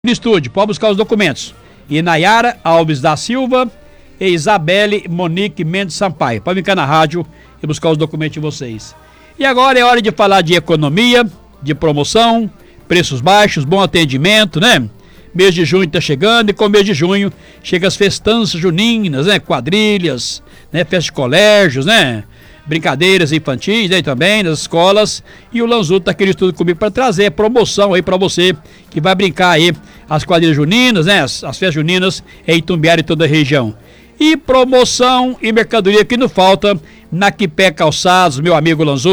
no estúdio, pode buscar os documentos. E Nayara Alves da Silva e Isabelle Monique Mendes Sampaio. Pode ficar na rádio e buscar os documentos de vocês. E agora é hora de falar de economia, de promoção, preços baixos, bom atendimento, né? Mês de junho está chegando e com o mês de junho chega as festanças juninas, né? Quadrilhas, né? Festas de colégios, né? Brincadeiras infantis, né? Também nas escolas. E o Lanzuto tá aqui no estúdio comigo para trazer a promoção aí para você que vai brincar aí as quadrilhas juninas, né? As festas juninas em Itumbiara e toda a região. E promoção e mercadoria que não falta na Quipé Calçados, meu amigo Lanzuto.